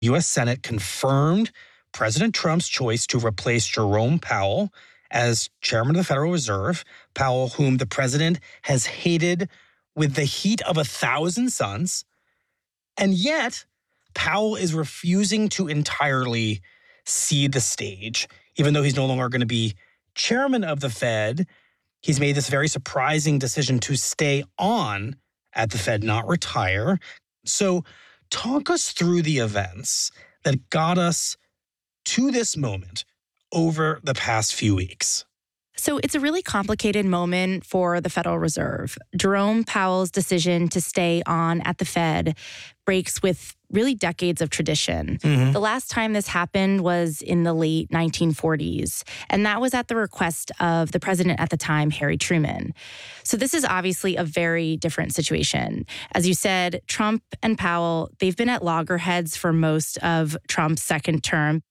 U.S. Senate confirmed President Trump's choice to replace Jerome Powell as chairman of the Federal Reserve. Powell, whom the president has hated with the heat of 1,000 suns. And yet, Powell is refusing to entirely cede the stage. Even though he's no longer going to be chairman of the Fed, he's made this very surprising decision to stay on at the Fed, not retire. So talk us through the events that got us to this moment over the past few weeks. So it's a really complicated moment for the Federal Reserve. Jerome Powell's decision to stay on at the Fed breaks with really decades of tradition. The last time this happened was in the late 1940s, and that was at the request of the president at the time, Harry Truman. So this is obviously a very different situation. As you said, Trump and Powell, they've been at loggerheads for most of Trump's second term.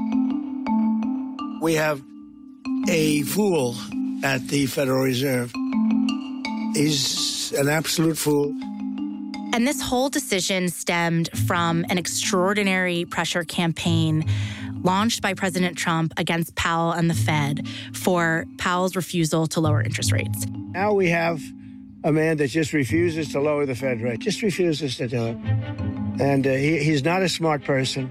We have a fool at the Federal Reserve. He's an absolute fool. And this whole decision stemmed from an extraordinary pressure campaign launched by President Trump against Powell and the Fed for Powell's refusal to lower interest rates. Now we have a man that just refuses to lower the Fed rate, just refuses to do it. And he's not a smart person.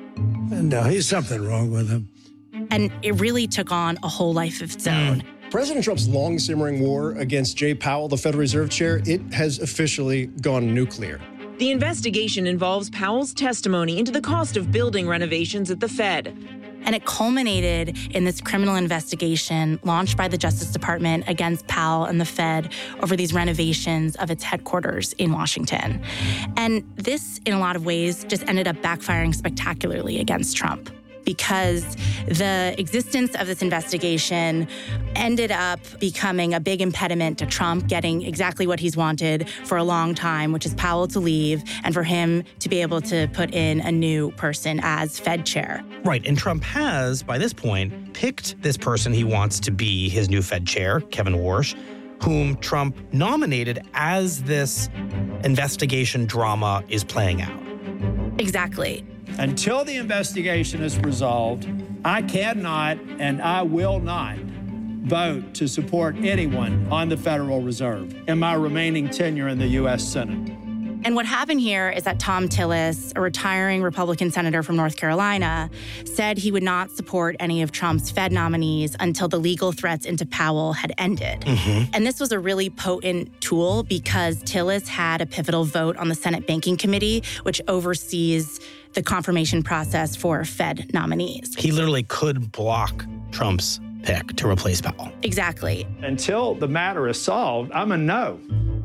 And there's something wrong with him. And it really took on a whole life of its own. President Trump's long-simmering war against Jay Powell, the Federal Reserve Chair, it has officially gone nuclear. The investigation involves Powell's testimony into the cost of building renovations at the Fed. And it culminated in this criminal investigation launched by the Justice Department against Powell and the Fed over these renovations of its headquarters in Washington. And this, in a lot of ways, just ended up backfiring spectacularly against Trump, because the existence of this investigation ended up becoming a big impediment to Trump getting exactly what he's wanted for a long time, which is Powell to leave and for him to be able to put in a new person as Fed chair. Right. And Trump has, by this point, picked this person he wants to be his new Fed chair, Kevin Warsh, whom Trump nominated as this investigation drama is playing out. Exactly. Until the investigation is resolved, I cannot and I will not vote to support anyone on the Federal Reserve in my remaining tenure in the U.S. Senate. And what happened here is that Thom Tillis, a retiring Republican senator from North Carolina, said he would not support any of Trump's Fed nominees until the legal threats into Powell had ended. And this was a really potent tool because Tillis had a pivotal vote on the Senate Banking Committee, which oversees the confirmation process for Fed nominees. He literally could block Trump's pick to replace Powell. Exactly. Until the matter is solved, I'm a no.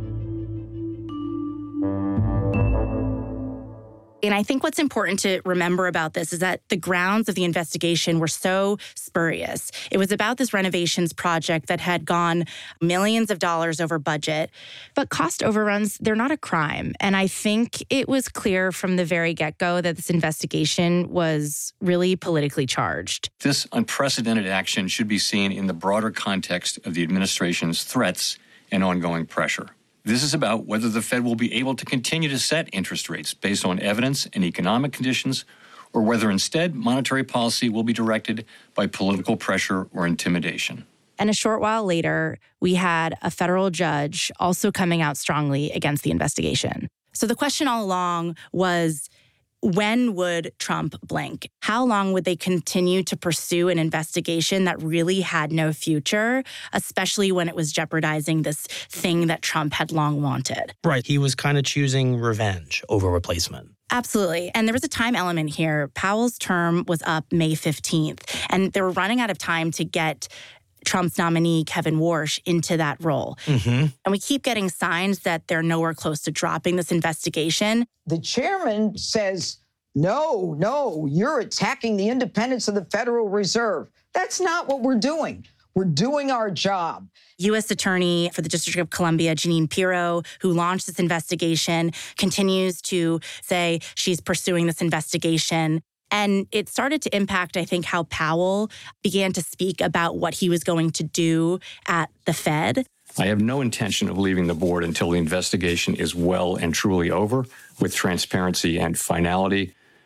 And I think what's important to remember about this is that the grounds of the investigation were so spurious. It was about this renovations project that had gone millions of dollars over budget. But cost overruns, they're not a crime. And I think it was clear from the very get-go that this investigation was really politically charged. This unprecedented action should be seen in the broader context of the administration's threats and ongoing pressure. This is about whether the Fed will be able to continue to set interest rates based on evidence and economic conditions, or whether instead monetary policy will be directed by political pressure or intimidation. And a short while later, we had a federal judge also coming out strongly against the investigation. So the question all along was, when would Trump blink? How long would they continue to pursue an investigation that really had no future, especially when it was jeopardizing this thing that Trump had long wanted? Right. He was kind of choosing revenge over replacement. Absolutely. And there was a time element here. Powell's term was up May 15th, and they were running out of time to get Trump's nominee, Kevin Warsh, into that role. And we keep getting signs that they're nowhere close to dropping this investigation. The chairman says, no, you're attacking the independence of the Federal Reserve. That's not what we're doing. We're doing our job. U.S. Attorney for the District of Columbia, Jeanine Pirro, who launched this investigation, continues to say she's pursuing this investigation. And it started to impact, I think, how Powell began to speak about what he was going to do at the Fed. I have no intention of leaving the board until the investigation is well and truly over, with transparency and finality.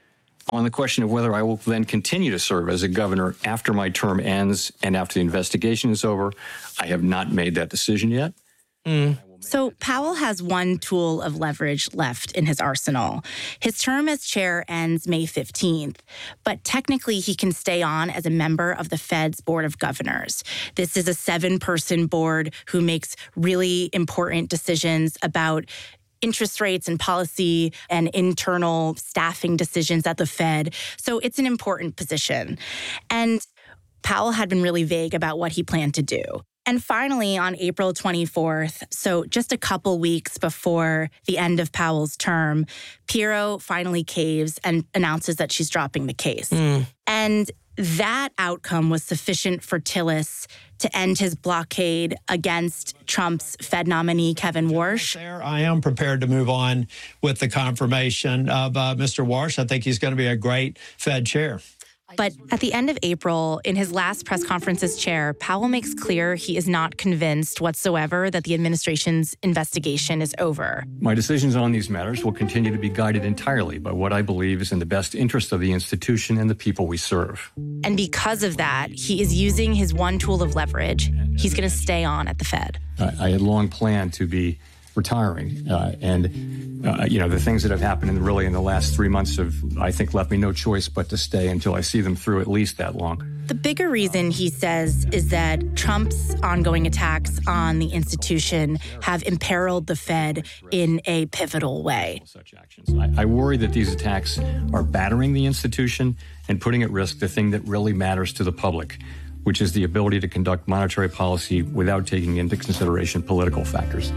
On the question of whether I will then continue to serve as a governor after my term ends and after the investigation is over, I have not made that decision yet. So Powell has one tool of leverage left in his arsenal. His term as chair ends May 15th, but technically he can stay on as a member of the Fed's Board of Governors. This is a 7-person board who makes really important decisions about interest rates and policy and internal staffing decisions at the Fed. So it's an important position. And Powell had been really vague about what he planned to do. And finally, on April 24th, so just a couple weeks before the end of Powell's term, Pirro finally caves and announces that she's dropping the case. And that outcome was sufficient for Tillis to end his blockade against Trump's Fed nominee, Kevin Warsh. I am prepared to move on with the confirmation of Mr. Warsh. I think he's going to be a great Fed chair. But at the end of April, in his last press conference as chair, Powell makes clear he is not convinced whatsoever that the administration's investigation is over. My decisions on these matters will continue to be guided entirely by what I believe is in the best interest of the institution and the people we serve. And because of that, he is using his one tool of leverage. He's going to stay on at the Fed. I had long planned to be retiring. The things that have happened in the last 3 months have, I think, left me no choice but to stay until I see them through at least that long. The bigger reason, he says, is that Trump's ongoing attacks on the institution have imperiled the Fed in a pivotal way. Such actions. I worry that these attacks are battering the institution and putting at risk the thing that really matters to the public, which is the ability to conduct monetary policy without taking into consideration political factors.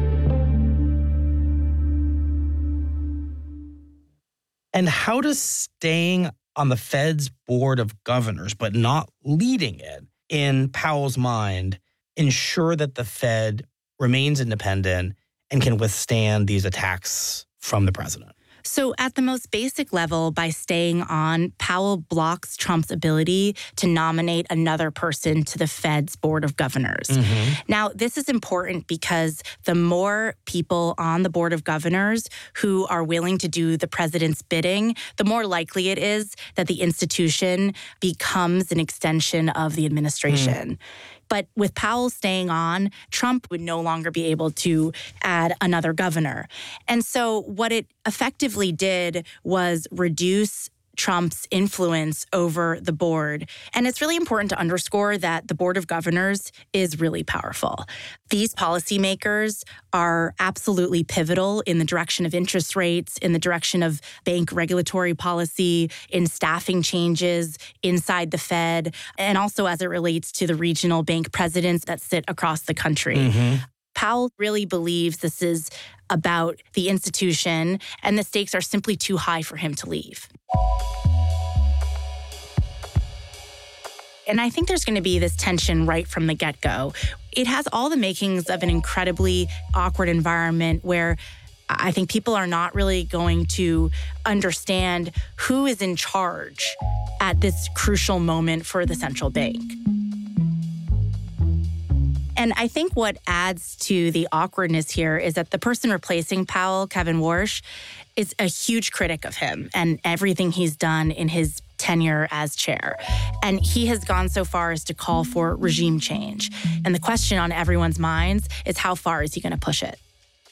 And how does staying on the Fed's Board of Governors, but not leading it, in Powell's mind, ensure that the Fed remains independent and can withstand these attacks from the president? So at the most basic level, by staying on, Powell blocks Trump's ability to nominate another person to the Fed's Board of Governors. Now, this is important because the more people on the Board of Governors who are willing to do the president's bidding, the more likely it is that the institution becomes an extension of the administration. But with Powell staying on, Trump would no longer be able to add another governor. And so what it effectively did was reduce Trump's influence over the board. And it's really important to underscore that the Board of Governors is really powerful. These policymakers are absolutely pivotal in the direction of interest rates, in the direction of bank regulatory policy, in staffing changes inside the Fed, and also as it relates to the regional bank presidents that sit across the country. Powell really believes this is about the institution, and the stakes are simply too high for him to leave. And I think there's going to be this tension right from the get-go. It has all the makings of an incredibly awkward environment where I think people are not really going to understand who is in charge at this crucial moment for the central bank. And I think what adds to the awkwardness here is that the person replacing Powell, Kevin Warsh, is a huge critic of him and everything he's done in his tenure as chair. And he has gone so far as to call for regime change. And the question on everyone's minds is, how far is he going to push it?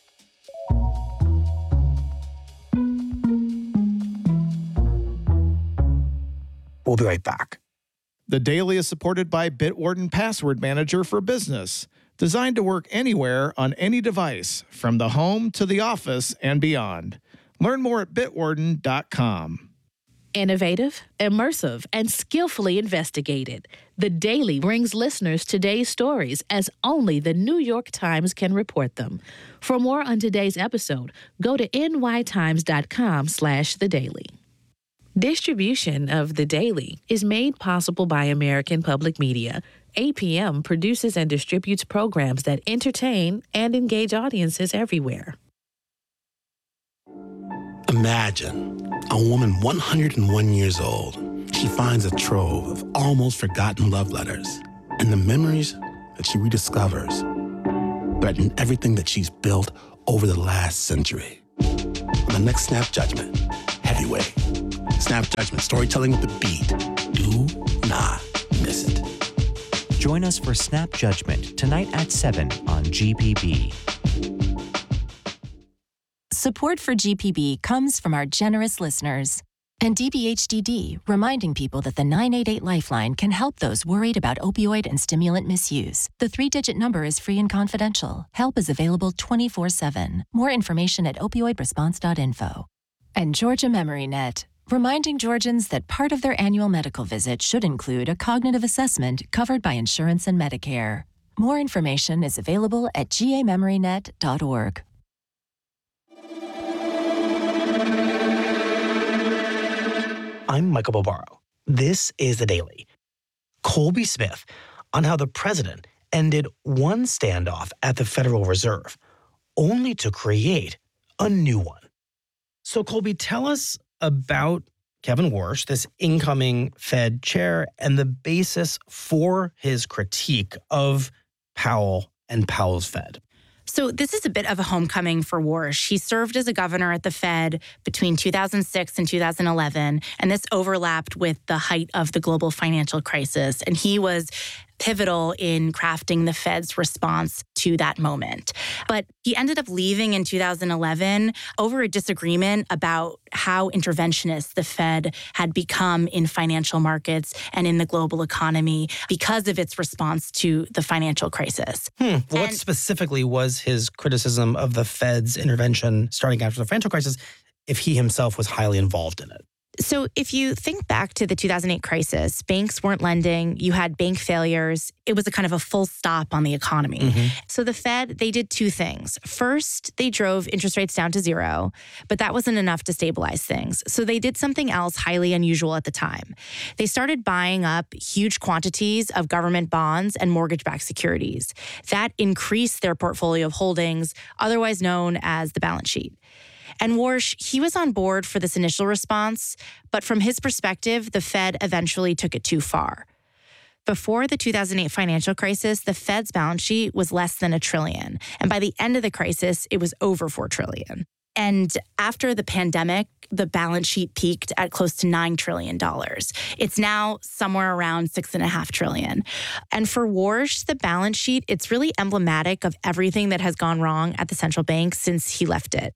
We'll be right back. The Daily is supported by Bitwarden Password Manager for Business, designed to work anywhere on any device, from the home to the office and beyond. Learn more at bitwarden.com. Innovative, immersive, and skillfully investigated. The Daily brings listeners today's stories as only the New York Times can report them. For more on today's episode, go to nytimes.com/thedaily. Distribution of The Daily is made possible by American Public Media. APM produces and distributes programs that entertain and engage audiences everywhere. Imagine a woman 101 years old. She finds a trove of almost forgotten love letters, and the memories that she rediscovers threaten everything that she's built over the last century. On the next Snap Judgment, Heavyweight, Snap Judgment, storytelling with a beat. Do not miss it. Join us for Snap Judgment tonight at 7 on GPB. Support for GPB comes from our generous listeners. And DBHDD, reminding people that the 988 Lifeline can help those worried about opioid and stimulant misuse. The 3-digit number is free and confidential. Help is available 24/7. More information at opioidresponse.info. And Georgia MemoryNet, reminding Georgians that part of their annual medical visit should include a cognitive assessment covered by insurance and Medicare. More information is available at gamemorynet.org. I'm Michael Barbaro. This is The Daily. Colby Smith on how the president ended one standoff at the Federal Reserve, only to create a new one. So, Colby, tell us about Kevin Warsh, this incoming Fed chair, and the basis for his critique of Powell and Powell's Fed. So this is a bit of a homecoming for Warsh. He served as a governor at the Fed between 2006 and 2011, and this overlapped with the height of the global financial crisis. And he was pivotal in crafting the Fed's response to that moment. But he ended up leaving in 2011 over a disagreement about how interventionist the Fed had become in financial markets and in the global economy because of its response to the financial crisis. What specifically was his criticism of the Fed's intervention starting after the financial crisis, if he himself was highly involved in it? So if you think back to the 2008 crisis, banks weren't lending, you had bank failures. It was a kind of a full stop on the economy. So the Fed, they did two things. First, they drove interest rates down to zero, but that wasn't enough to stabilize things. So they did something else highly unusual at the time. They started buying up huge quantities of government bonds and mortgage-backed securities. That increased their portfolio of holdings, otherwise known as the balance sheet. And Warsh, he was on board for this initial response, but from his perspective, the Fed eventually took it too far. Before the 2008 financial crisis, the Fed's balance sheet was less than $1 trillion. And by the end of the crisis, it was over $4 trillion. And after the pandemic, the balance sheet peaked at close to $9 trillion. It's now somewhere around $6.5 trillion. And for Warsh, the balance sheet, it's really emblematic of everything that has gone wrong at the central bank since he left it.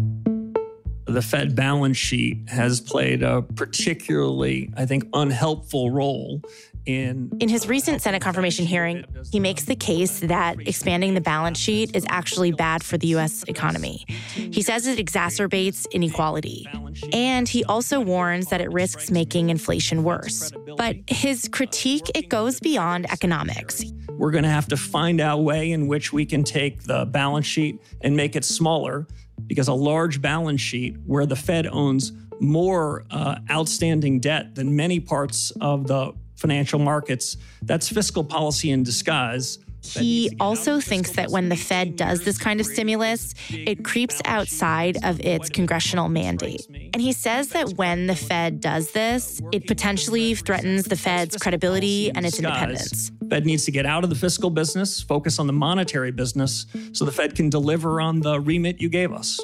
The Fed balance sheet has played a particularly, I think, unhelpful role in his recent Senate confirmation hearing, he makes the case that expanding the balance sheet is actually bad for the U.S. economy. He says it exacerbates inequality. And he also warns that it risks making inflation worse. But his critique, it goes beyond economics. We're going to have to find a way in which we can take the balance sheet and make it smaller, because a large balance sheet where the Fed owns more outstanding debt than many parts of the financial markets, that's fiscal policy in disguise. He also thinks that when the Fed does this kind of stimulus, it creeps outside of its congressional mandate. And he says that when the Fed does this, it potentially threatens the Fed's credibility and its independence. The Fed needs to get out of the fiscal business, focus on the monetary business, so the Fed can deliver on the remit you gave us.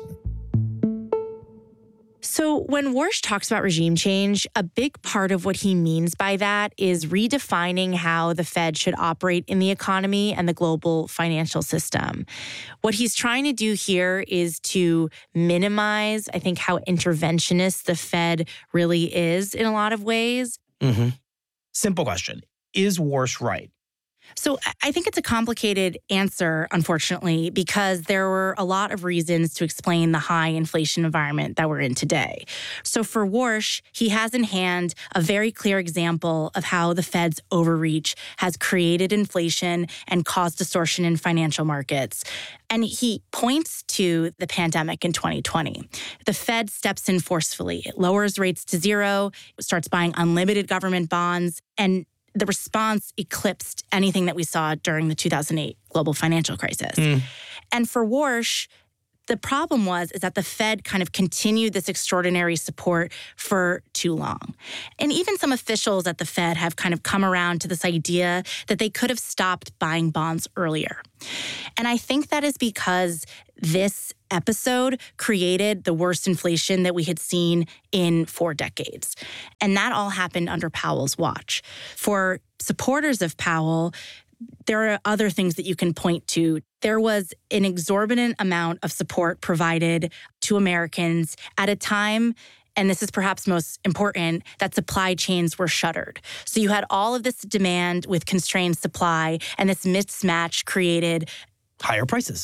So when Warsh talks about regime change, a big part of what he means by that is redefining how the Fed should operate in the economy and the global financial system. What he's trying to do here is to minimize, I think, how interventionist the Fed really is in a lot of ways. Simple question. Is Warsh right? So I think it's a complicated answer, unfortunately, because there were a lot of reasons to explain the high inflation environment that we're in today. So for Warsh, he has in hand a very clear example of how the Fed's overreach has created inflation and caused distortion in financial markets. And he points to the pandemic in 2020. The Fed steps in forcefully. It lowers rates to zero, starts buying unlimited government bonds, and the response eclipsed anything that we saw during the 2008 global financial crisis. And for Warsh, the problem is that the Fed kind of continued this extraordinary support for too long. And even some officials at the Fed have kind of come around to this idea that they could have stopped buying bonds earlier. And I think that is because this episode created the worst inflation that we had seen in 4 decades. And that all happened under Powell's watch. For supporters of Powell, there are other things that you can point to. There was an exorbitant amount of support provided to Americans at a time, and this is perhaps most important, that supply chains were shuttered. So you had all of this demand with constrained supply, and this mismatch created higher prices.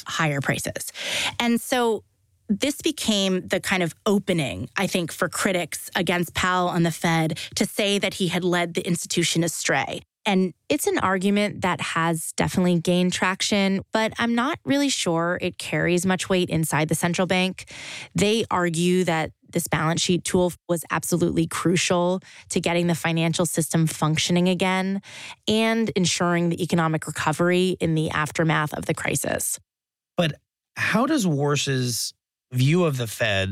And so this became the kind of opening, I think, for critics against Powell and the Fed to say that he had led the institution astray. And it's an argument that has definitely gained traction, but I'm not really sure it carries much weight inside the central bank. They argue that this balance sheet tool was absolutely crucial to getting the financial system functioning again and ensuring the economic recovery in the aftermath of the crisis. But how does Warsh's view of the Fed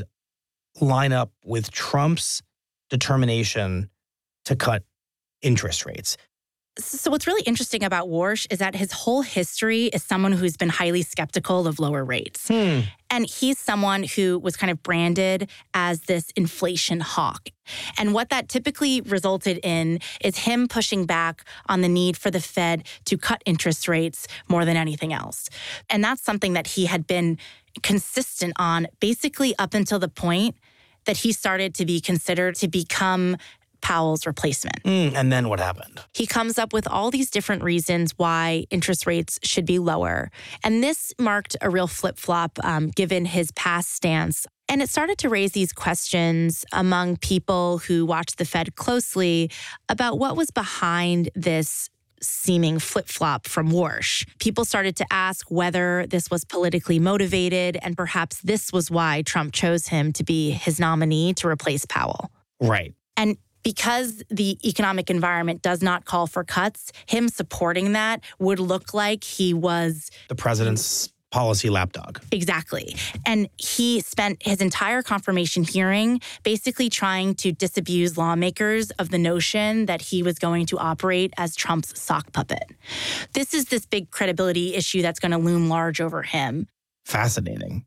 line up with Trump's determination to cut interest rates? So what's really interesting about Warsh is that his whole history is someone who's been highly skeptical of lower rates. And he's someone who was kind of branded as this inflation hawk. And what that typically resulted in is him pushing back on the need for the Fed to cut interest rates more than anything else. And that's something that he had been consistent on basically up until the point that he started to be considered to become Powell's replacement. And then what happened? He comes up with all these different reasons why interest rates should be lower. And this marked a real flip-flop given his past stance. And it started to raise these questions among people who watched the Fed closely about what was behind this seeming flip-flop from Warsh. People started to ask whether this was politically motivated, and perhaps this was why Trump chose him to be his nominee to replace Powell. Right. And because the economic environment does not call for cuts, him supporting that would look like he was the president's policy lapdog. Exactly. And he spent his entire confirmation hearing basically trying to disabuse lawmakers of the notion that he was going to operate as Trump's sock puppet. This is this big credibility issue that's going to loom large over him. Fascinating.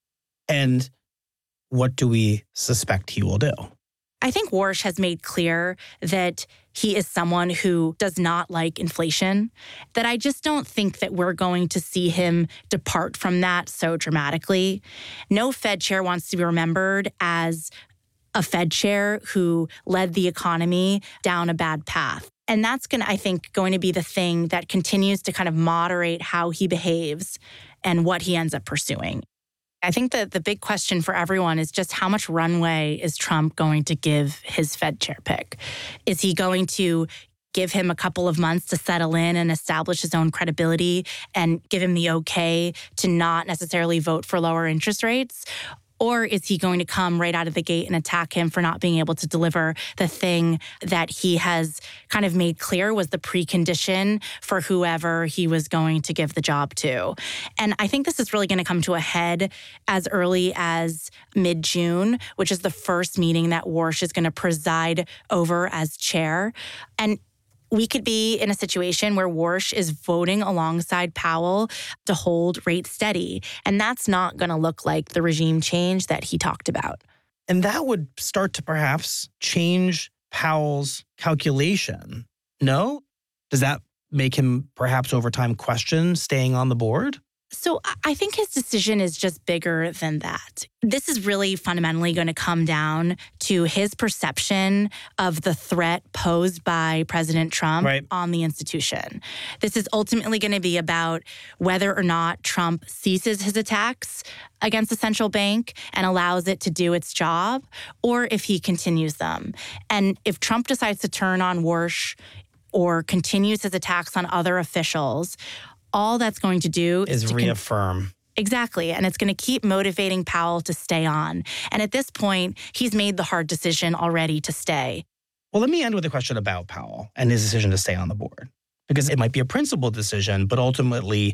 And what do we suspect he will do? I think Warsh has made clear that he is someone who does not like inflation, that I just don't think that we're going to see him depart from that so dramatically. No Fed chair wants to be remembered as a Fed chair who led the economy down a bad path. And that's I think, going to be the thing that continues to kind of moderate how he behaves and what he ends up pursuing. I think that the big question for everyone is just how much runway is Trump going to give his Fed chair pick? Is he going to give him a couple of months to settle in and establish his own credibility and give him the okay to not necessarily vote for lower interest rates? Or is he going to come right out of the gate and attack him for not being able to deliver the thing that he has kind of made clear was the precondition for whoever he was going to give the job to? And I think this is really going to come to a head as early as mid-June, which is the first meeting that Warsh is going to preside over as chair. And we could be in a situation where Warsh is voting alongside Powell to hold rates steady. And that's not going to look like the regime change that he talked about. And that would start to perhaps change Powell's calculation. No? Does that make him perhaps over time question staying on the board? So I think his decision is just bigger than that. This is really fundamentally going to come down to his perception of the threat posed by President Trump on the institution. This is ultimately going to be about whether or not Trump ceases his attacks against the central bank and allows it to do its job, or if he continues them. And if Trump decides to turn on Warsh or continues his attacks on other officials, all that's going to do is reaffirm. Exactly. And it's going to keep motivating Powell to stay on. And at this point, he's made the hard decision already to stay. Well, let me end with a question about Powell and his decision to stay on the board, because it might be a principled decision, but ultimately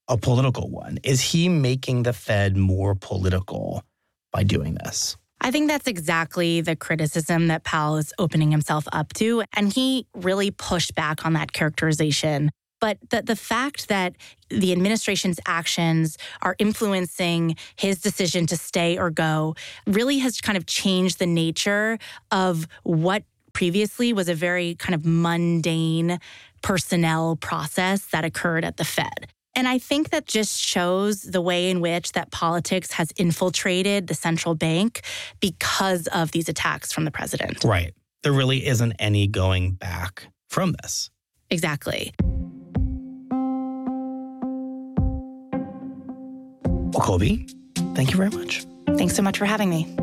a political one? Is he making the Fed more political by doing this? I think that's exactly the criticism that Powell is opening himself up to. And he really pushed back on that characterization. But the fact that the administration's actions are influencing his decision to stay or go really has kind of changed the nature of what previously was a very kind of mundane personnel process that occurred at the Fed. And I think that just shows the way in which that politics has infiltrated the central bank because of these attacks from the president. Right. There really isn't any going back from this. Exactly. Well, Colby, thank you very much. Thanks so much for having me.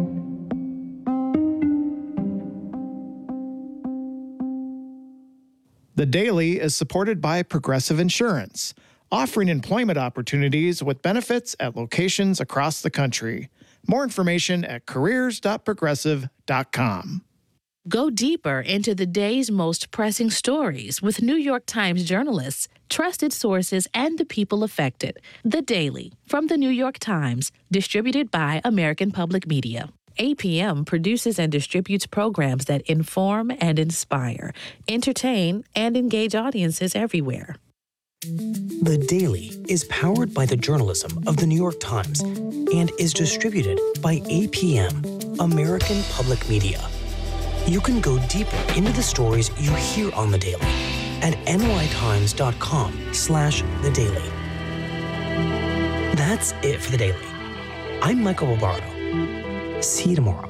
The Daily is supported by Progressive Insurance, offering employment opportunities with benefits at locations across the country. More information at careers.progressive.com. Go deeper into the day's most pressing stories with New York Times journalists, trusted sources, and the people affected. The Daily from the New York Times, distributed by American Public Media. APM produces and distributes programs that inform and inspire, entertain, and engage audiences everywhere. The Daily is powered by the journalism of the New York Times and is distributed by APM, American Public Media. You can go deeper into the stories you hear on The Daily at nytimes.com/The Daily. That's it for The Daily. I'm Michael Barbaro. See you tomorrow.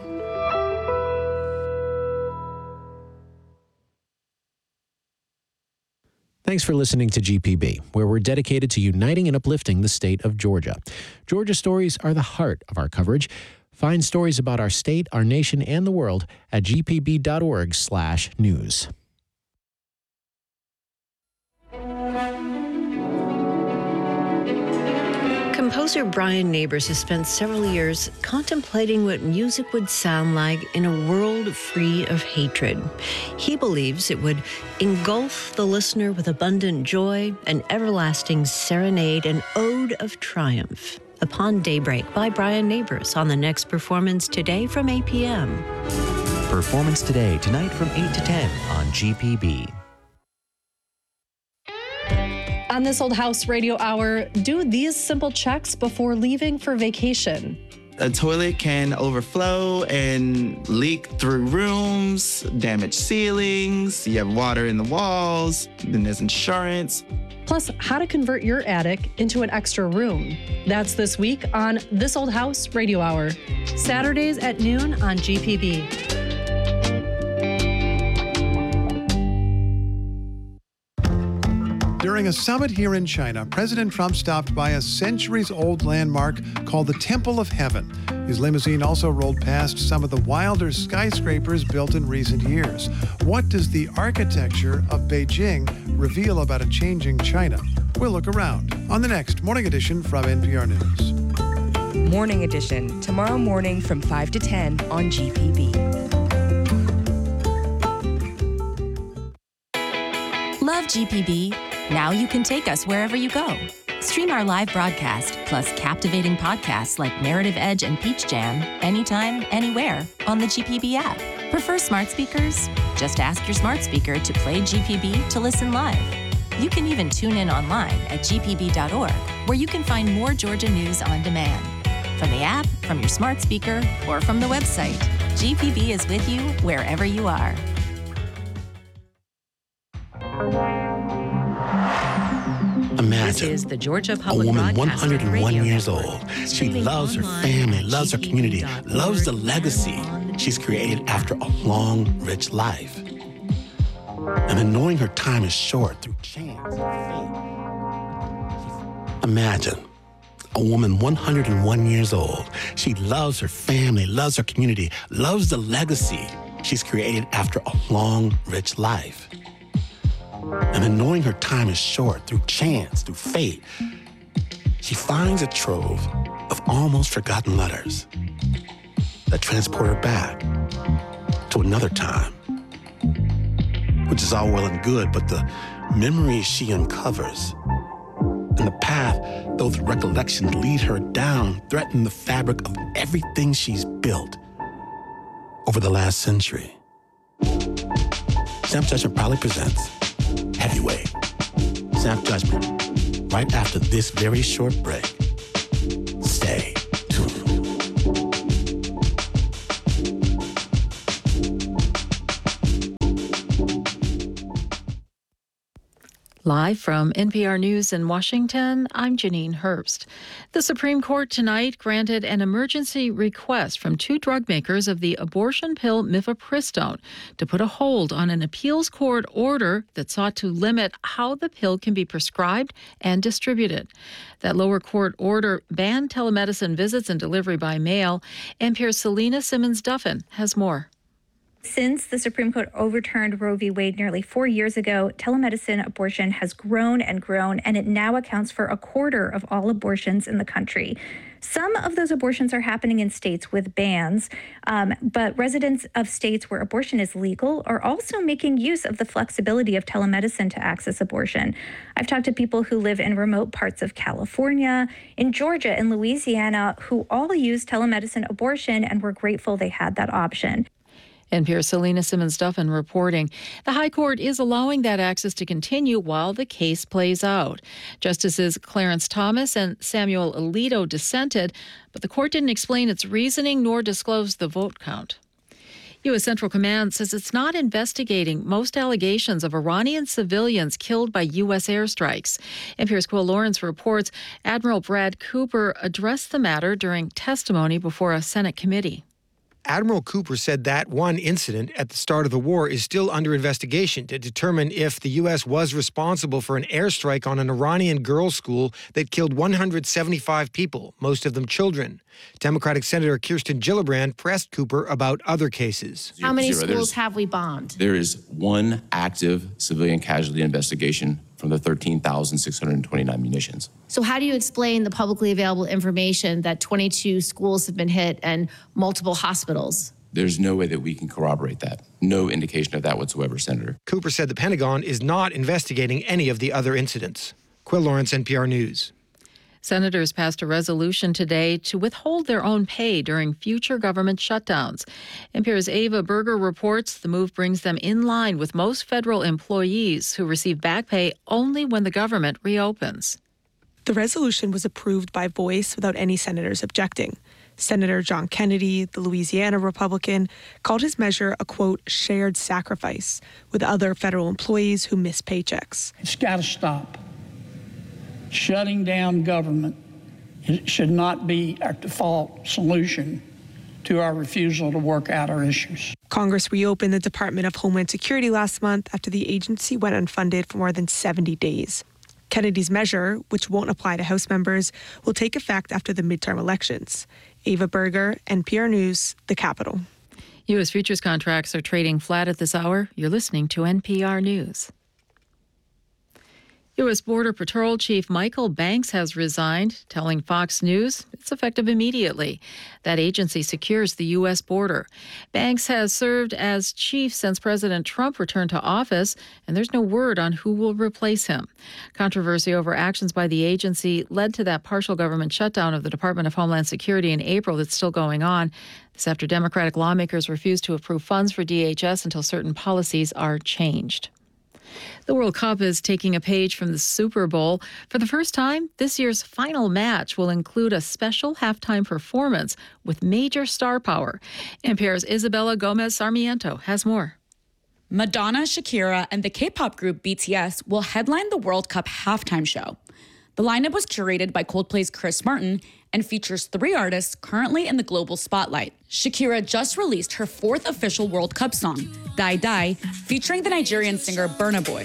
Thanks for listening to GPB, where we're dedicated to uniting and uplifting the state of Georgia. Georgia stories are the heart of our coverage. Find stories about our state, our nation, and the world at gpb.org/news. Composer Brian Neighbors has spent several years contemplating what music would sound like in a world free of hatred. He believes it would engulf the listener with abundant joy, an everlasting serenade, an ode of triumph. Upon Daybreak by Brian Neighbors on the next Performance Today from APM. Performance Today, tonight from 8 to 10 on GPB. On This Old House Radio Hour, do these simple checks before leaving for vacation. A toilet can overflow and leak through rooms, damage ceilings, you have water in the walls, then there's insurance. Plus, how to convert your attic into an extra room. That's this week on This Old House Radio Hour. Saturdays at noon on GPB. During a summit here in China, President Trump stopped by a centuries-old landmark called the Temple of Heaven. His limousine also rolled past some of the wilder skyscrapers built in recent years. What does the architecture of Beijing reveal about a changing China? We'll look around on the next Morning Edition from NPR News. Morning Edition, tomorrow morning from 5 to 10 on GPB. Love GPB? Now you can take us wherever you go. Stream our live broadcast, plus captivating podcasts like Narrative Edge and Peach Jam, anytime, anywhere on the GPB app. Prefer smart speakers? Just ask your smart speaker to play GPB to listen live. You can even tune in online at gpb.org, where you can find more Georgia news on demand. From the app, from your smart speaker, or from the website, GPB is with you wherever you are. Imagine This is the Georgia a Public woman Broadcasting 101 Radio years Network. old. She Streaming loves her online family, at loves her community, loves the legacy she's created after a long, rich life. And then knowing her time is short through chance and fate. Imagine a woman 101 years old. She loves her family, loves her community, loves the legacy she's created after a long, rich life. And then knowing her time is short through chance, through fate, she finds a trove of almost forgotten letters that transport her back to another time, which is all well and good, but the memories she uncovers And the path those recollections lead her down threaten the fabric of everything she's built over the last century. Snap Judgment proudly presents Heavyweight. Snap Judgment, right after this very short break. Stay tuned. Live from NPR News in Washington, I'm Janine Herbst. The Supreme Court tonight granted an emergency request from two drug makers of the abortion pill mifepristone to put a hold on an appeals court order that sought to limit how the pill can be prescribed and distributed. That lower court order banned telemedicine visits and delivery by mail. NPR's Selena Simmons-Duffin has more. Since the Supreme Court overturned Roe v. Wade nearly 4 years ago, telemedicine abortion has grown, and it now accounts for a quarter of all abortions in the country. Some of those abortions are happening in states with bans, but residents of states where abortion is legal are also making use of the flexibility of telemedicine to access abortion. I've talked to people who live in remote parts of California, in Georgia, and Louisiana, who all use telemedicine abortion and were grateful they had that option. NPR's Selena Simmons-Duffin reporting. The High Court is allowing that access to continue while the case plays out. Justices Clarence Thomas and Samuel Alito dissented, but the court didn't explain its reasoning nor disclose the vote count. U.S. Central Command says it's not investigating most allegations of Iranian civilians killed by U.S. airstrikes. NPR's Quill Lawrence reports Admiral Brad Cooper addressed the matter during testimony before a Senate committee. Admiral Cooper said that one incident at the start of the war is still under investigation to determine if the U.S. was responsible for an airstrike on an Iranian girls' school that killed 175 people, most of them children. Democratic Senator Kirsten Gillibrand pressed Cooper about other cases. How many schools have we bombed? There is one active civilian casualty investigation from the 13,629 munitions. So how do you explain the publicly available information that 22 schools have been hit and multiple hospitals? There's no way that we can corroborate that. No indication of that whatsoever, Senator. Cooper said the Pentagon is not investigating any of the other incidents. Quill Lawrence, NPR News. Senators passed a resolution today to withhold their own pay during future government shutdowns. NPR's Ava Berger reports the move brings them in line with most federal employees who receive back pay only when the government reopens. The resolution was approved by voice without any senators objecting. Senator John Kennedy, the Louisiana Republican, called his measure a, quote, shared sacrifice with other federal employees who miss paychecks. It's got to stop. Shutting down government should not be our default solution to our refusal to work out our issues. Congress reopened the Department of Homeland Security last month after the agency went unfunded for more than 70 days. Kennedy's measure, which won't apply to House members, will take effect after the midterm elections. Ava Berger, NPR News, the Capitol. U.S. futures contracts are trading flat at this hour. You're listening to NPR News. U.S. Border Patrol Chief Michael Banks has resigned, telling Fox News it's effective immediately. That agency secures the U.S. border. Banks has served as chief since President Trump returned to office, and there's no word on who will replace him. Controversy over actions by the agency led to that partial government shutdown of the Department of Homeland Security in April that's still going on. This after Democratic lawmakers refused to approve funds for DHS until certain policies are changed. The World Cup is taking a page from the Super Bowl. For the first time, this year's final match will include a special halftime performance with major star power. NPR's Isabella Gomez Sarmiento has more. Madonna, Shakira, and the K-pop group BTS will headline the World Cup halftime show. The lineup was curated by Coldplay's Chris Martin and features 3 artists currently in the global spotlight. Shakira just released her 4th official World Cup song, Die Die, featuring the Nigerian singer Burna Boy.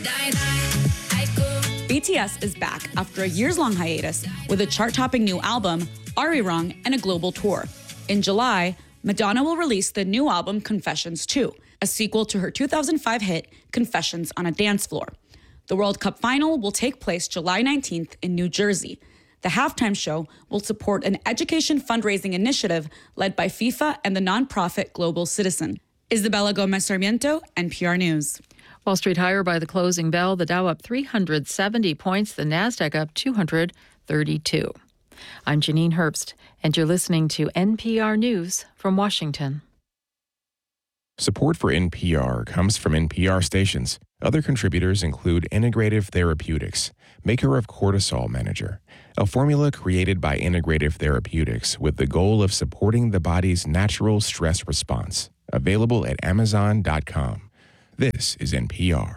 BTS is back after a years-long hiatus with a chart-topping new album, Arirang, and a global tour. In July, Madonna will release the new album Confessions 2, a sequel to her 2005 hit Confessions on a Dance Floor. The World Cup final will take place July 19th in New Jersey. The halftime show will support an education fundraising initiative led by FIFA and the nonprofit Global Citizen. Isabella Gomez Sarmiento, NPR News. Wall Street higher by the closing bell. The Dow up 370 points. The Nasdaq up 232. I'm Janine Herbst, and you're listening to NPR News from Washington. Support for NPR comes from NPR stations. Other contributors include Integrative Therapeutics, maker of Cortisol Manager, a formula created by Integrative Therapeutics with the goal of supporting the body's natural stress response. Available at Amazon.com. This is NPR.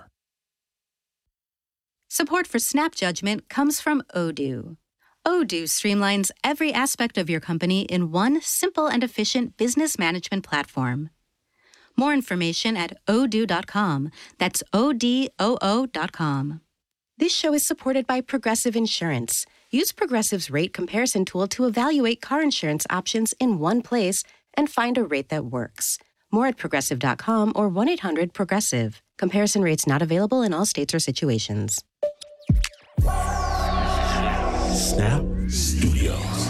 Support for Snap Judgment comes from Odoo. Odoo streamlines every aspect of your company in one simple and efficient business management platform. More information at odoo.com. That's ODOO.com. This show is supported by Progressive Insurance. Use Progressive's rate comparison tool to evaluate car insurance options in one place and find a rate that works. More at Progressive.com or 1-800-PROGRESSIVE. Comparison rates not available in all states or situations. Snap Studios.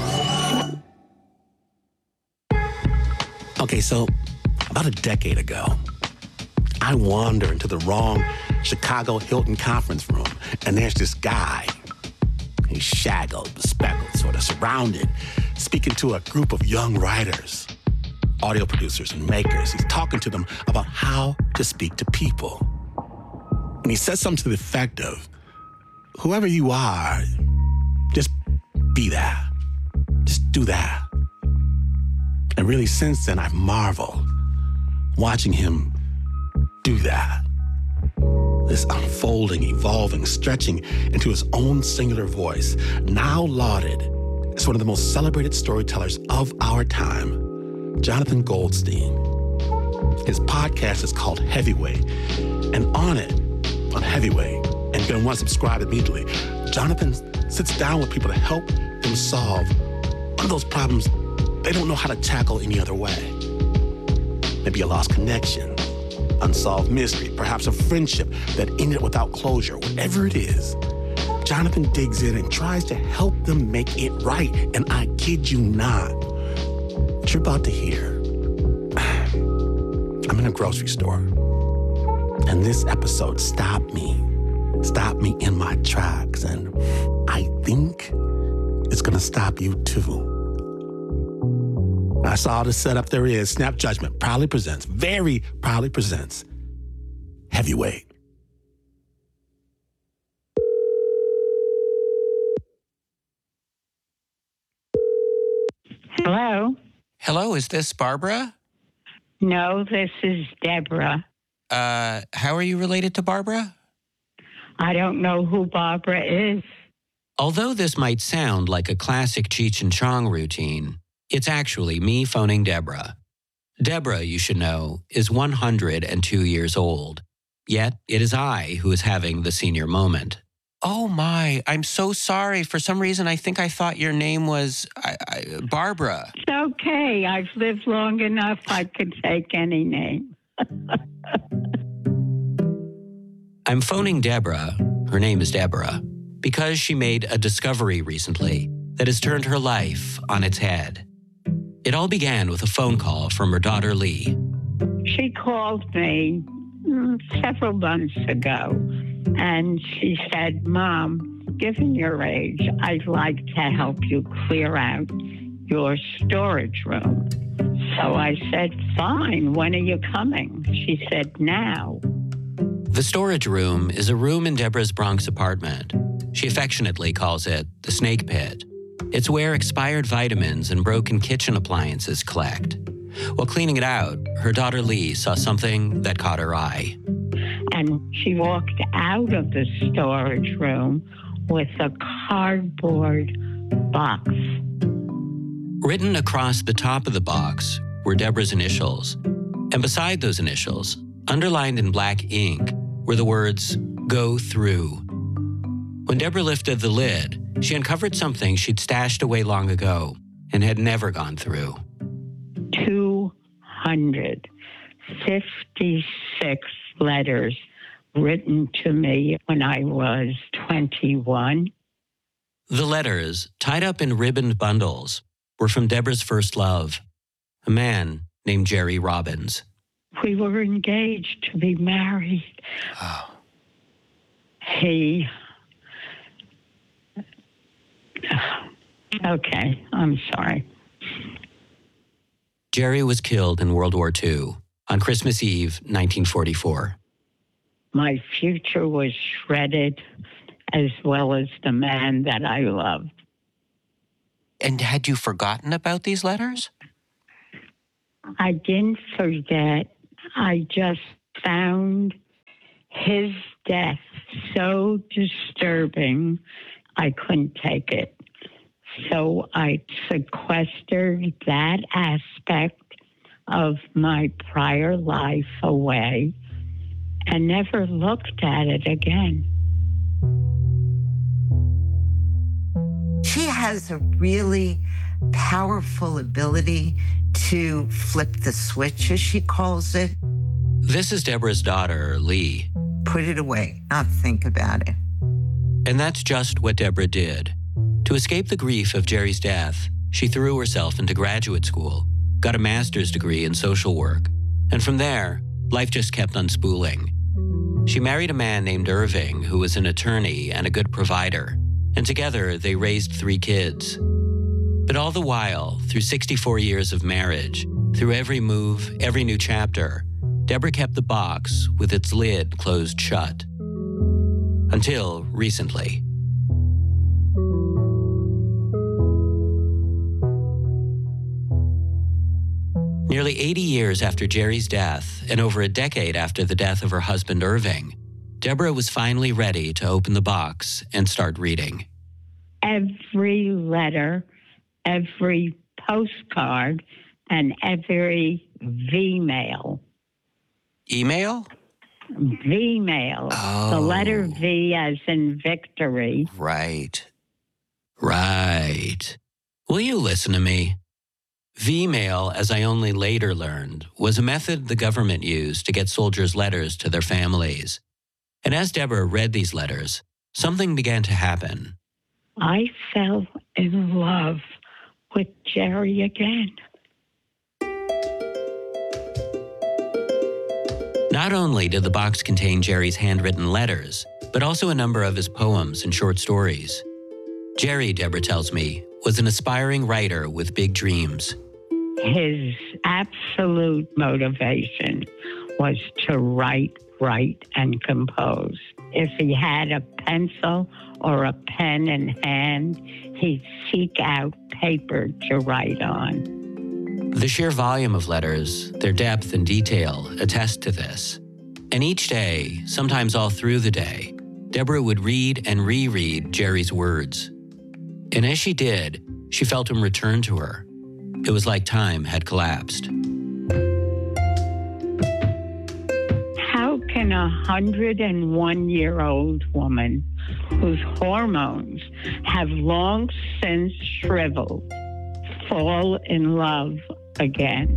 Okay, so about a decade ago, I wander into the wrong Chicago Hilton conference room, and there's this guy. He's shaggled, bespectacled, sort of surrounded, speaking to a group of young writers, audio producers and makers. He's talking to them about how to speak to people. And he says something to the effect of, whoever you are, just be that. Just do that. And really, since then, I've marveled watching him do that. This unfolding, evolving, stretching into his own singular voice, now lauded as one of the most celebrated storytellers of our time, Jonathan Goldstein. His podcast is called Heavyweight, and on Heavyweight, and you're going to want to subscribe immediately, Jonathan sits down with people to help them solve one of those problems they don't know how to tackle any other way. Maybe a lost connection, unsolved mystery, perhaps a friendship that ended without closure. Whatever it is, Jonathan digs in and tries to help them make it right. And I kid you not, what you're about to hear, I'm in a grocery store, and this episode stopped me in my tracks, and I think it's gonna stop you too. That's all the setup there is. Snap Judgment very proudly presents Heavyweight. Hello? Hello, is this Barbara? No, this is Deborah. How are you related to Barbara? I don't know who Barbara is. Although this might sound like a classic Cheech and Chong routine, it's actually me phoning Deborah. Deborah, you should know, is 102 years old. Yet it is I who is having the senior moment. Oh my, I'm so sorry. For some reason, I think I thought your name was Barbara. It's okay. I've lived long enough. I can take any name. I'm phoning Deborah, her name is Deborah, because she made a discovery recently that has turned her life on its head. It all began with a phone call from her daughter, Lee. She called me several months ago, and she said, Mom, given your age, I'd like to help you clear out your storage room. So I said, fine, when are you coming? She said, now. The storage room is a room in Deborah's Bronx apartment. She affectionately calls it the snake pit. It's where expired vitamins and broken kitchen appliances collect. While cleaning it out, her daughter Lee saw something that caught her eye. And she walked out of the storage room with a cardboard box. Written across the top of the box were Deborah's initials. And beside those initials, underlined in black ink, were the words, "Go through." When Deborah lifted the lid, she uncovered something she'd stashed away long ago and had never gone through. 256 letters written to me when I was 21. The letters, tied up in ribboned bundles, were from Deborah's first love, a man named Jerry Robbins. We were engaged to be married. Oh. Okay, I'm sorry. Jerry was killed in World War II on Christmas Eve, 1944. My future was shredded, as well as the man that I loved. And had you forgotten about these letters? I didn't forget. I just found his death so disturbing, I couldn't take it. So I sequestered that aspect of my prior life away and never looked at it again. She has a really powerful ability to flip the switch, as she calls it. This is Deborah's daughter, Lee. Put it away, not think about it. And that's just what Deborah did. To escape the grief of Jerry's death, she threw herself into graduate school, got a master's degree in social work, and from there, life just kept unspooling. She married a man named Irving, who was an attorney and a good provider, and together they raised 3 kids. But all the while, through 64 years of marriage, through every move, every new chapter, Deborah kept the box with its lid closed shut. Until recently. Nearly 80 years after Jerry's death, and over a decade after the death of her husband Irving, Deborah was finally ready to open the box and start reading. Every letter, every postcard, and every V-mail. Email? V-mail. Oh. The letter V as in victory. Right. Right. Will you listen to me? V-mail, as I only later learned, was a method the government used to get soldiers' letters to their families. And as Deborah read these letters, something began to happen. I fell in love with Jerry again. Not only did the box contain Jerry's handwritten letters, but also a number of his poems and short stories. Jerry, Deborah tells me, was an aspiring writer with big dreams. His absolute motivation was to write, and compose. If he had a pencil or a pen in hand, he'd seek out paper to write on. The sheer volume of letters, their depth and detail attest to this. And each day, sometimes all through the day, Deborah would read and reread Jerry's words. And as she did, she felt him return to her. It was like time had collapsed. How can a 101-year-old woman whose hormones have long since shriveled fall in love again?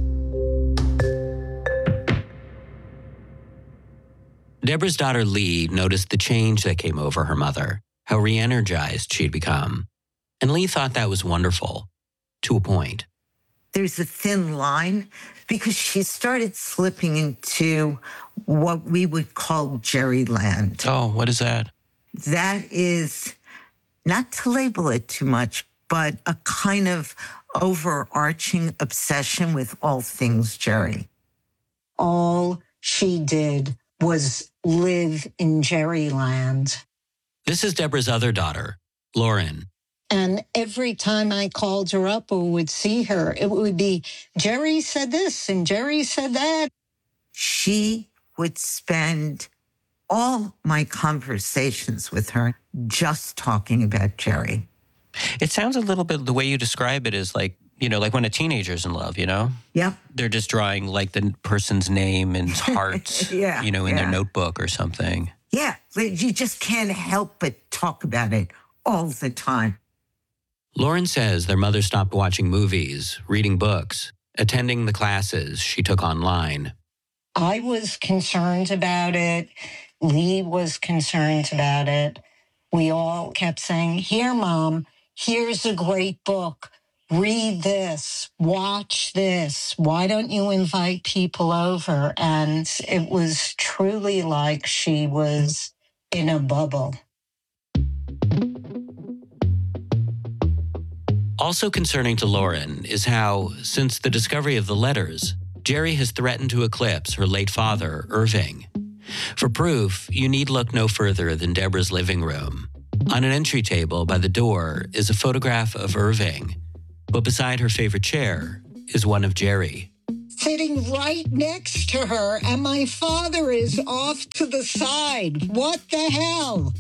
Deborah's daughter Lee noticed the change that came over her mother, how re-energized she'd become. And Lee thought that was wonderful, to a point. There's a thin line because she started slipping into what we would call Jerryland. Oh, what is that? That is, not to label it too much, but a kind of overarching obsession with all things Jerry. All she did was live in Jerryland. This is Deborah's other daughter, Lauren. And every time I called her up or would see her, it would be, Jerry said this and Jerry said that. She would spend all my conversations with her just talking about Jerry. It sounds a little bit, the way you describe it is like, you know, like when a teenager's in love, you know? Yep. They're just drawing like the person's name and heart, yeah, you know, in their notebook or something. Yeah, you just can't help but talk about it all the time. Lauren says their mother stopped watching movies, reading books, attending the classes she took online. I was concerned about it. Lee was concerned about it. We all kept saying, here, Mom, here's a great book. read this, watch this. Why don't you invite people over? And it was truly like she was in a bubble. Also concerning to Lauren is how, since the discovery of the letters, Jerry has threatened to eclipse her late father, Irving. For proof, you need look no further than Deborah's living room. On an entry table by the door is a photograph of Irving, but beside her favorite chair is one of Jerry. Sitting right next to her, and my father is off to the side. What the hell?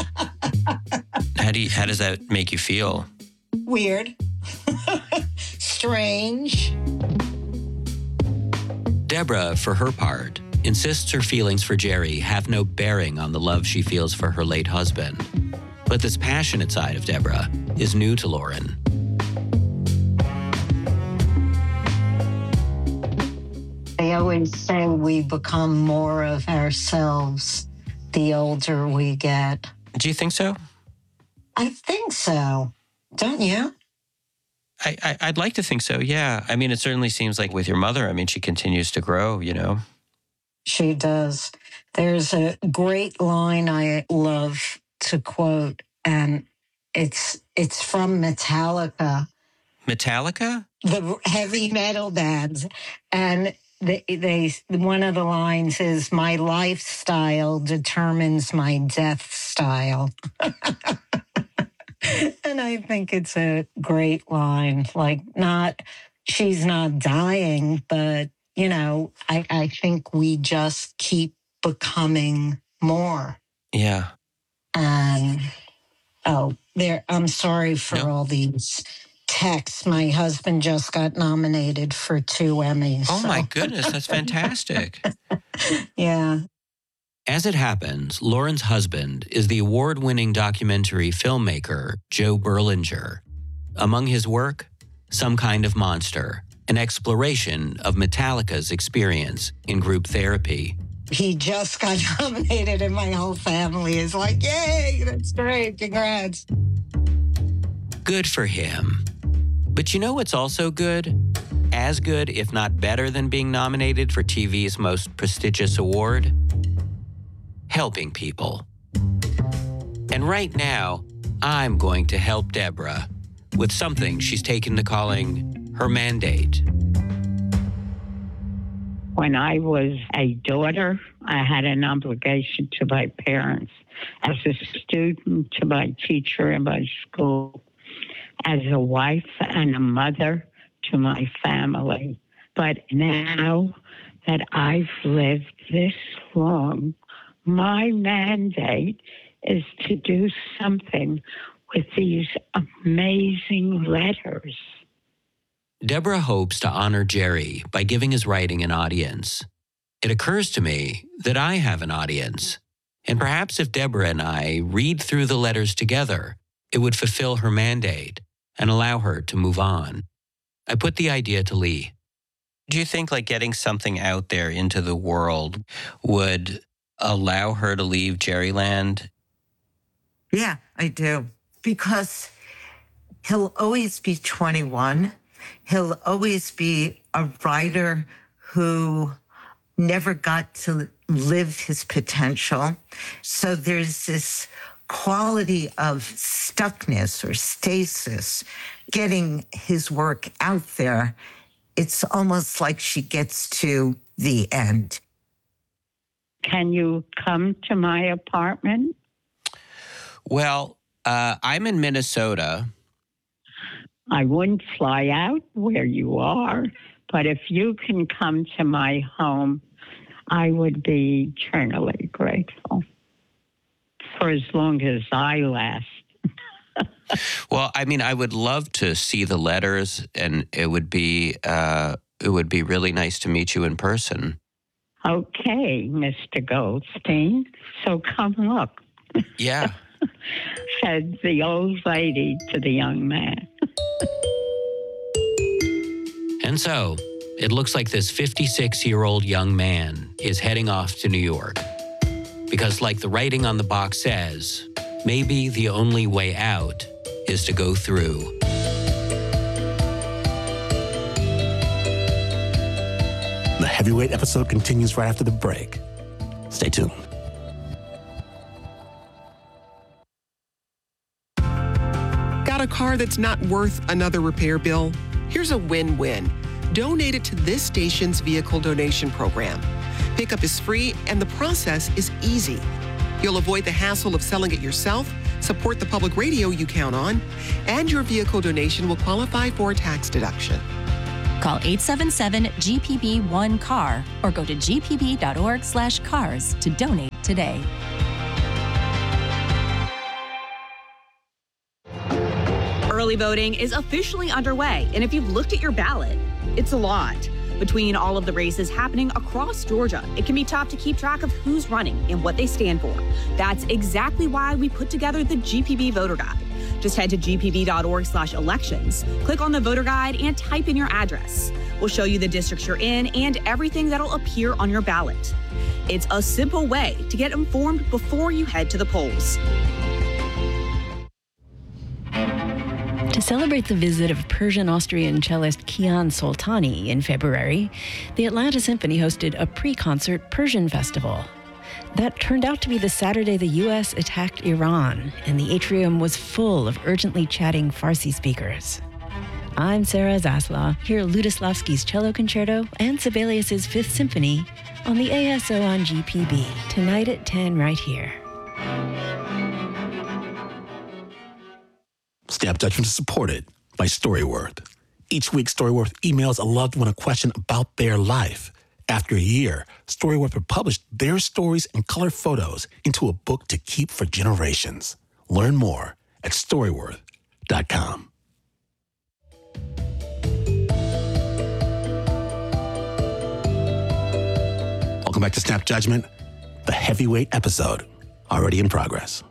How does that make you feel? Weird. Strange. Deborah, for her part, insists her feelings for Jerry have no bearing on the love she feels for her late husband. But this passionate side of Deborah is new to Lauren. I always say we become more of ourselves the older we get. Do you think so? I think so. Don't you? I'd like to think so, yeah. I mean, it certainly seems like with your mother, I mean, she continues to grow, you know? She does. There's a great line I love to quote, and it's from Metallica. Metallica? The heavy metal bands. And they one of the lines is, "My lifestyle determines my death style." And I think it's a great line. Like, she's not dying, but, you know, I think we just keep becoming more. Yeah. And, I'm sorry for all these texts. My husband just got nominated for 2 Emmys. Oh, my goodness. That's fantastic. Yeah. As it happens, Lauren's husband is the award-winning documentary filmmaker Joe Berlinger. Among his work, Some Kind of Monster, an exploration of Metallica's experience in group therapy. He just got nominated and my whole family is like, yay, that's great, congrats. Good for him. But you know what's also good? As good, if not better than being nominated for TV's most prestigious award? Helping people. And right now, I'm going to help Deborah with something she's taken to calling her mandate. When I was a daughter, I had an obligation to my parents. As a student, to my teacher in my school. As a wife and a mother to my family. But now that I've lived this long, my mandate is to do something with these amazing letters. Deborah hopes to honor Jerry by giving his writing an audience. It occurs to me that I have an audience, and perhaps if Deborah and I read through the letters together, it would fulfill her mandate and allow her to move on. I put the idea to Lee. Do you think like getting something out there into the world would allow her to leave Jerryland? Yeah, I do. Because he'll always be 21. He'll always be a writer who never got to live his potential. So there's this quality of stuckness or stasis getting his work out there. It's almost like she gets to the end. Can you come to my apartment? Well, I'm in Minnesota. I wouldn't fly out where you are, but if you can come to my home, I would be eternally grateful for as long as I last. Well, I mean, I would love to see the letters, and it would be really nice to meet you in person. Okay, Mr. Goldstein. So come look. Yeah. Said the old lady to the young man. And so, it looks like this 56-year-old young man is heading off to New York. Because like the writing on the box says, maybe the only way out is to go through. The heavyweight episode continues right after the break. Stay tuned. Got a car that's not worth another repair bill? Here's a win-win. Donate it to this station's vehicle donation program. Pickup is free and the process is easy. You'll avoid the hassle of selling it yourself, support the public radio you count on, and your vehicle donation will qualify for a tax deduction. Call 877-GPB-1-CAR or go to gpb.org/cars to donate today. Early voting is officially underway, and if you've looked at your ballot, it's a lot. Between all of the races happening across Georgia, it can be tough to keep track of who's running and what they stand for. That's exactly why we put together the GPB Voter Guide. Just head to gpb.org/elections, click on the voter guide, and type in your address. We'll show you the districts you're in and everything that'll appear on your ballot. It's a simple way to get informed before you head to the polls. To celebrate the visit of Persian-Austrian cellist Kian Soltani in February, the Atlanta Symphony hosted a pre-concert Persian festival. That turned out to be the Saturday the U.S. attacked Iran, and the atrium was full of urgently chatting Farsi speakers. I'm Sarah Zasla. Hear Lutoslawski's cello concerto and Sibelius's Fifth Symphony on the ASO on GPB, tonight at 10 right here. Snap Judgment is supported by Storyworth. Each week, Storyworth emails a loved one a question about their life. After a year, Storyworth will publish their stories and color photos into a book to keep for generations. Learn more at Storyworth.com. Welcome back to Snap Judgment, the heavyweight episode, already in progress.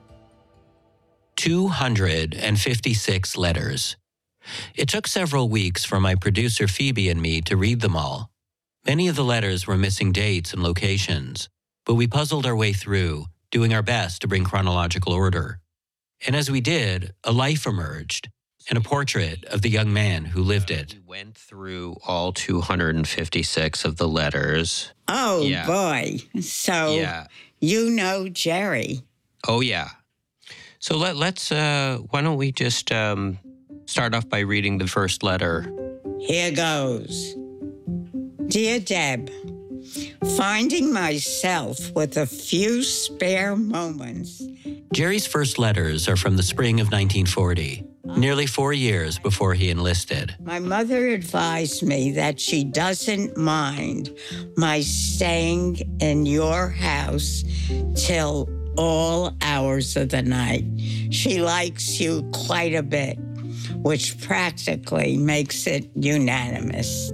256 letters. It took several weeks for my producer Phoebe and me to read them all. Many of the letters were missing dates and locations, but we puzzled our way through, doing our best to bring chronological order. And as we did, a life emerged and a portrait of the young man who lived it. We went through all 256 of the letters. Oh, yeah. Boy. So you know Jerry. Oh, yeah. So let's why don't we just start off by reading the first letter. Here goes. Dear Deb, finding myself with a few spare moments. Jerry's first letters are from the spring of 1940, nearly 4 years before he enlisted. My mother advised me that she doesn't mind my staying in your house till all hours of the night. She likes you quite a bit, which practically makes it unanimous.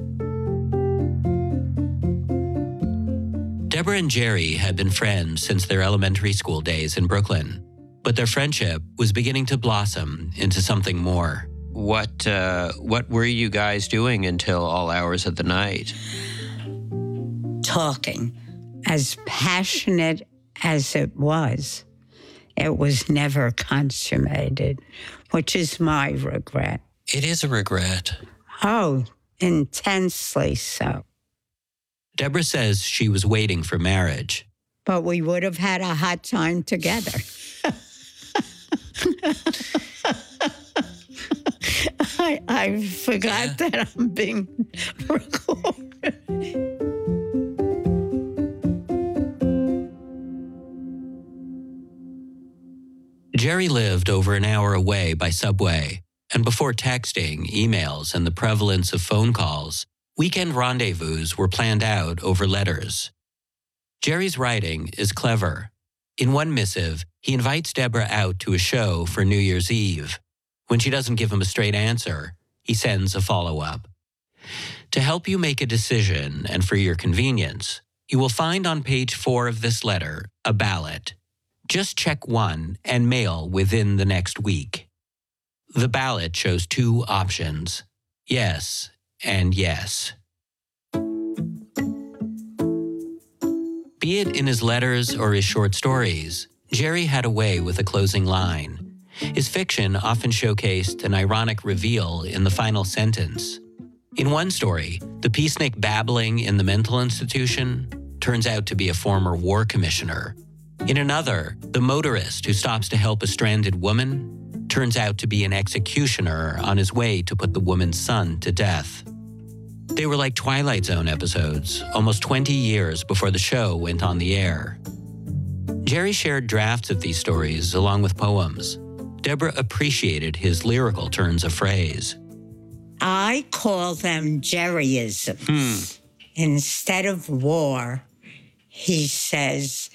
Deborah and Jerry had been friends since their elementary school days in Brooklyn, but their friendship was beginning to blossom into something more. What were you guys doing until all hours of the night? Talking. As passionate as it was never consummated, which is my regret. It is a regret. Oh, intensely so. Deborah says she was waiting for marriage. But we would have had a hot time together. I forgot that I'm being recorded. Jerry lived over an hour away by subway, and before texting, emails, and the prevalence of phone calls, weekend rendezvous were planned out over letters. Jerry's writing is clever. In one missive, he invites Deborah out to a show for New Year's Eve. When she doesn't give him a straight answer, he sends a follow-up. To help you make a decision and for your convenience, you will find on page 4 of this letter a ballot. Just check one and mail within the next week. The ballot shows 2 options, yes and yes. Be it in his letters or his short stories, Jerry had a way with a closing line. His fiction often showcased an ironic reveal in the final sentence. In one story, the peacenik babbling in the mental institution turns out to be a former war commissioner. In another, the motorist who stops to help a stranded woman turns out to be an executioner on his way to put the woman's son to death. They were like Twilight Zone episodes, almost 20 years before the show went on the air. Jerry shared drafts of these stories along with poems. Deborah appreciated his lyrical turns of phrase. I call them Jerryisms. Instead of war, he says,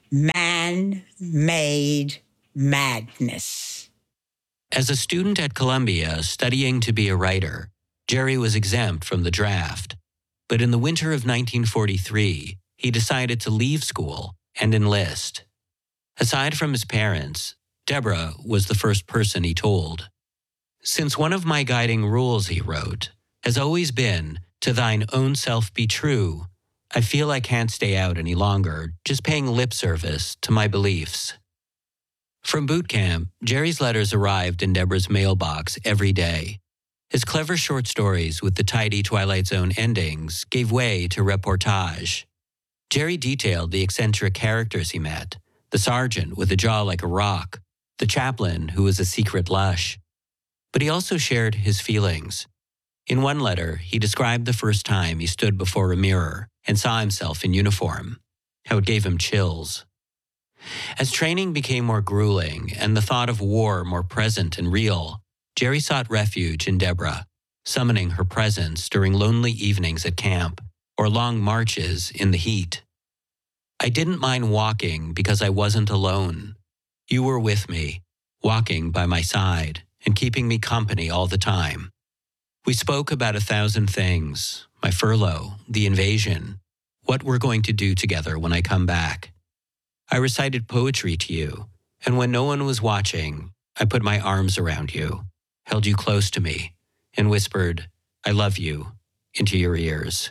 man-made madness. As a student at Columbia studying to be a writer, Jerry was exempt from the draft. But in the winter of 1943, he decided to leave school and enlist. Aside from his parents, Deborah was the first person he told. Since one of my guiding rules, he wrote, has always been, to thine own self be true, I feel I can't stay out any longer, just paying lip service to my beliefs. From boot camp, Jerry's letters arrived in Deborah's mailbox every day. His clever short stories with the tidy Twilight Zone endings gave way to reportage. Jerry detailed the eccentric characters he met, the sergeant with a jaw like a rock, the chaplain who was a secret lush. But he also shared his feelings. In one letter, he described the first time he stood before a mirror and saw himself in uniform, how it gave him chills. As training became more grueling and the thought of war more present and real, Jerry sought refuge in Deborah, summoning her presence during lonely evenings at camp or long marches in the heat. I didn't mind walking because I wasn't alone. You were with me, walking by my side and keeping me company all the time. We spoke about 1,000 things, my furlough, the invasion, what we're going to do together when I come back. I recited poetry to you, and when no one was watching, I put my arms around you, held you close to me, and whispered, I love you, into your ears.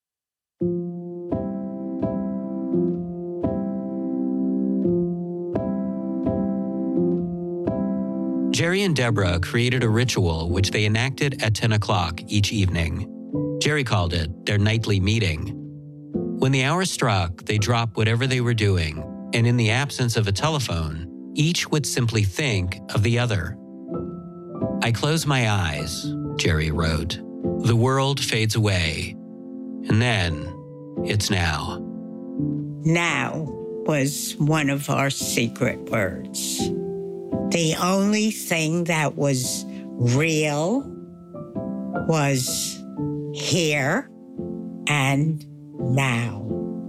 Jerry and Deborah created a ritual which they enacted at 10 o'clock each evening. Jerry called it their nightly meeting. When the hour struck, they dropped whatever they were doing, and in the absence of a telephone, each would simply think of the other. I close my eyes, Jerry wrote. The world fades away, and then it's now. Now was one of our secret words. The only thing that was real was here and now.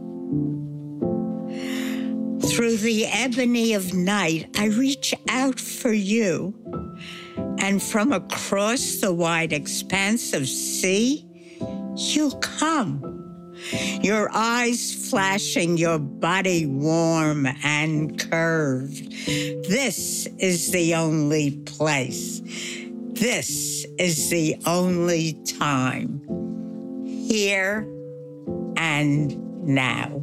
Through the ebony of night, I reach out for you, and from across the wide expanse of sea, you come. Your eyes flashing, your body warm and curved. This is the only place. This is the only time. Here and now.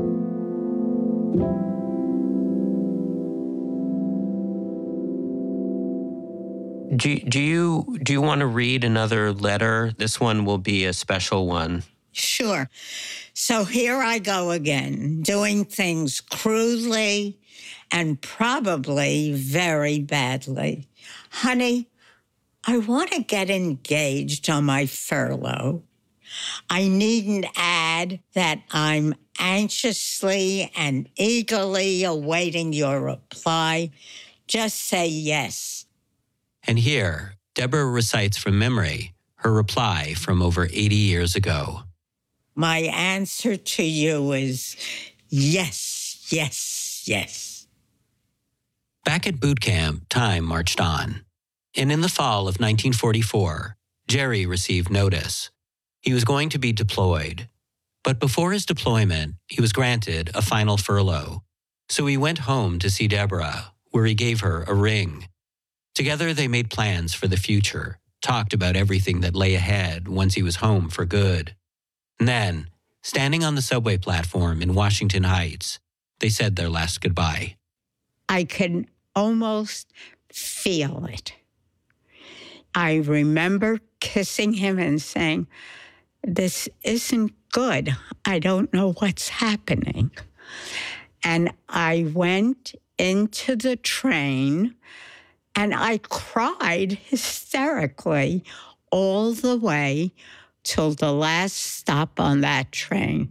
Do you want to read another letter? This one will be a special one. Sure. So here I go again, doing things crudely and probably very badly. Honey, I want to get engaged on my furlough. I needn't add that I'm anxiously and eagerly awaiting your reply. Just say yes. And here, Deborah recites from memory her reply from over 80 years ago. My answer to you is yes, yes, yes. Back at boot camp, time marched on. And in the fall of 1944, Jerry received notice. He was going to be deployed. But before his deployment, he was granted a final furlough. So he went home to see Deborah, where he gave her a ring. Together, they made plans for the future, talked about everything that lay ahead once he was home for good. And then, standing on the subway platform in Washington Heights, they said their last goodbye. I can almost feel it. I remember kissing him and saying, "This isn't good. I don't know what's happening." And I went into the train and I cried hysterically all the way till the last stop on that train.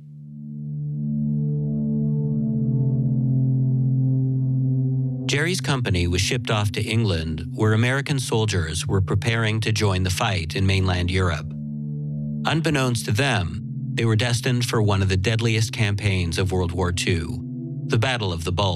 Jerry's company was shipped off to England, where American soldiers were preparing to join the fight in mainland Europe. Unbeknownst to them, they were destined for one of the deadliest campaigns of World War II, the Battle of the Bulge.